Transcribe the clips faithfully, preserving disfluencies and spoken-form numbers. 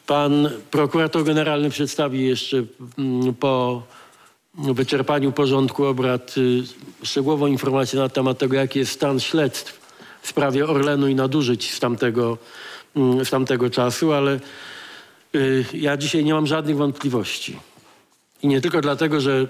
Pan prokurator generalny przedstawi jeszcze po wyczerpaniu porządku obrad szczegółową informację na temat tego, jaki jest stan śledztw w sprawie Orlenu i nadużyć z tamtego, z tamtego czasu, ale ja dzisiaj nie mam żadnych wątpliwości. I nie tylko dlatego, że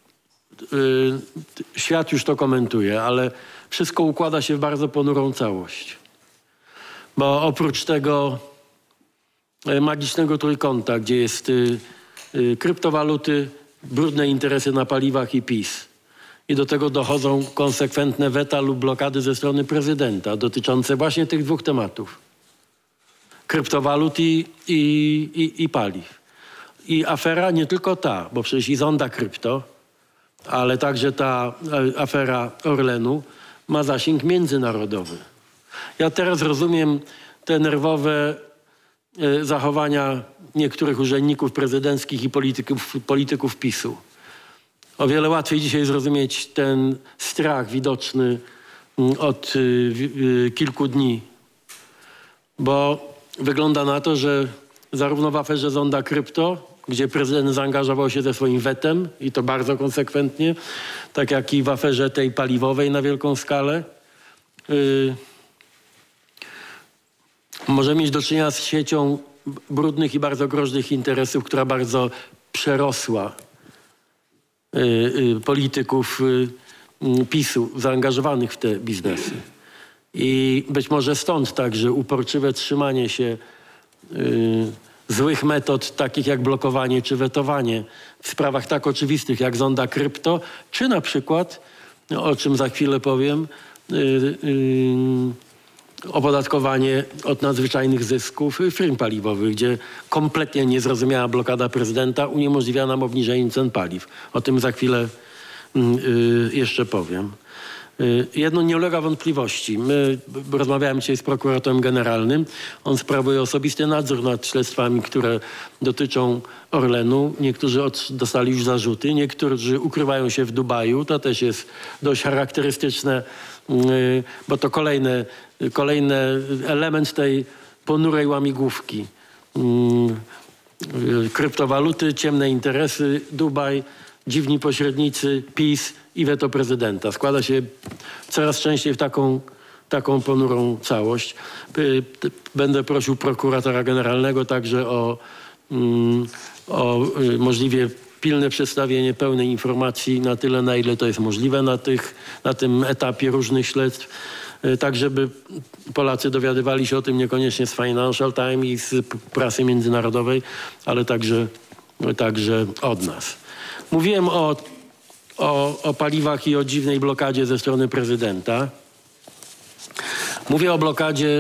świat już to komentuje, ale wszystko układa się w bardzo ponurą całość. Bo oprócz tego magicznego trójkąta, gdzie jest y, y, kryptowaluty, brudne interesy na paliwach i PiS. I do tego dochodzą konsekwentne weta lub blokady ze strony prezydenta dotyczące właśnie tych dwóch tematów. Kryptowalut i, i, i, i paliw. I afera nie tylko ta, bo przecież i zonda krypto, ale także ta afera Orlenu ma zasięg międzynarodowy. Ja teraz rozumiem te nerwowe zachowania niektórych urzędników prezydenckich i polityków, polityków PiSu. O wiele łatwiej dzisiaj zrozumieć ten strach widoczny od kilku dni, bo wygląda na to, że zarówno w aferze zonda krypto, gdzie prezydent zaangażował się ze swoim wetem i to bardzo konsekwentnie, tak jak i w aferze tej paliwowej na wielką skalę, yy, możemy mieć do czynienia z siecią brudnych i bardzo groźnych interesów, która bardzo przerosła y, y, polityków y, PiSu zaangażowanych w te biznesy. I być może stąd także uporczywe trzymanie się y, złych metod, takich jak blokowanie czy wetowanie w sprawach tak oczywistych jak zonda krypto, czy na przykład, no, o czym za chwilę powiem, y, y, opodatkowanie od nadzwyczajnych zysków firm paliwowych, gdzie kompletnie niezrozumiała blokada prezydenta uniemożliwia nam obniżenie cen paliw. O tym za chwilę y, jeszcze powiem. Y, jedno nie ulega wątpliwości. My rozmawiałem dzisiaj z prokuratorem generalnym. On sprawuje osobisty nadzór nad śledztwami, które dotyczą Orlenu. Niektórzy od, dostali już zarzuty, niektórzy ukrywają się w Dubaju. To też jest dość charakterystyczne, y, bo to kolejne Kolejny element tej ponurej łamigłówki. Hmm. Kryptowaluty, ciemne interesy, Dubaj, dziwni pośrednicy, PiS i weto prezydenta. Składa się coraz częściej w taką, taką ponurą całość. Będę prosił prokuratora generalnego także o, hmm, o możliwie pilne przedstawienie pełnej informacji na tyle, na ile to jest możliwe na, tych, na tym etapie różnych śledztw. Tak, żeby Polacy dowiadywali się o tym niekoniecznie z Financial Times i z prasy międzynarodowej, ale także, także od nas. Mówiłem o, o, o paliwach i o dziwnej blokadzie ze strony prezydenta. Mówię o blokadzie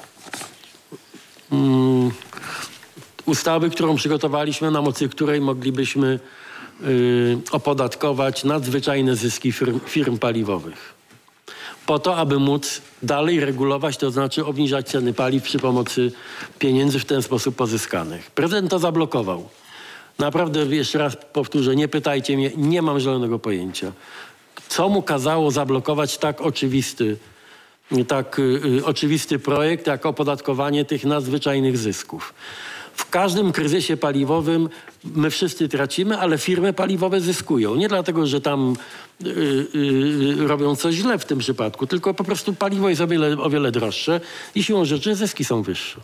um, ustawy, którą przygotowaliśmy, na mocy której moglibyśmy y, opodatkować nadzwyczajne zyski firm, firm paliwowych. Po to, aby móc dalej regulować, to znaczy obniżać ceny paliw przy pomocy pieniędzy w ten sposób pozyskanych. Prezydent to zablokował. Naprawdę, jeszcze raz powtórzę, nie pytajcie mnie, nie mam zielonego pojęcia. Co mu kazało zablokować tak oczywisty, tak y, oczywisty projekt, jak opodatkowanie tych nadzwyczajnych zysków? W każdym kryzysie paliwowym my wszyscy tracimy, ale firmy paliwowe zyskują. Nie dlatego, że tam y, y, robią coś źle w tym przypadku, tylko po prostu paliwo jest o wiele, o wiele droższe i siłą rzeczy zyski są wyższe.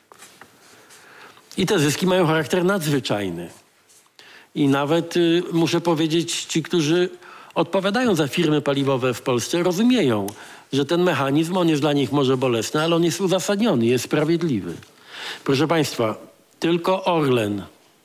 I te zyski mają charakter nadzwyczajny. I nawet y, muszę powiedzieć, ci, którzy odpowiadają za firmy paliwowe w Polsce, rozumieją, że ten mechanizm, on jest dla nich może bolesny, ale on jest uzasadniony, jest sprawiedliwy. Proszę Państwa, tylko Orlen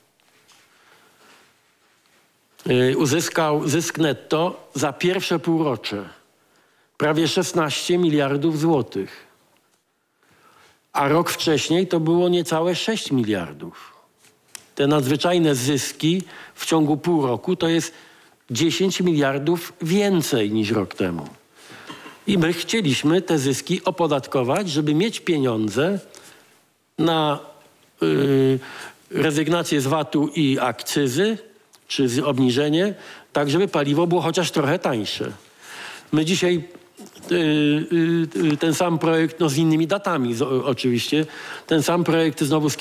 y, uzyskał zysk netto za pierwsze półrocze prawie szesnaście miliardów złotych, a rok wcześniej to było niecałe sześć miliardów. Te nadzwyczajne zyski w ciągu pół roku to jest dziesięć miliardów więcej niż rok temu. I my chcieliśmy te zyski opodatkować, żeby mieć pieniądze na Yy, rezygnację z vatu i akcyzy, czy z obniżenie, tak żeby paliwo było chociaż trochę tańsze. My dzisiaj yy, yy, ten sam projekt, no z innymi datami z, oczywiście, ten sam projekt znowu